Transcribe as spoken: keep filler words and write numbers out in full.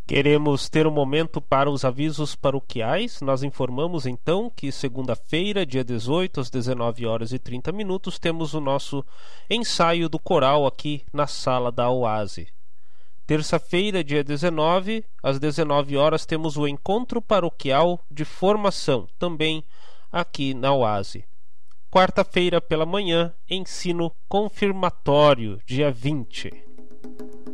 Queremos ter um momento para os avisos paroquiais. Nós informamos então que segunda-feira, dia dezoito, às dezenove horas e trinta minutos, temos o nosso ensaio do coral aqui na sala da Oase. Terça-feira, dia dezenove, às dezenove horas, temos o encontro paroquial de formação, também aqui na Oase. Quarta-feira pela manhã, ensino confirmatório, dia vinte.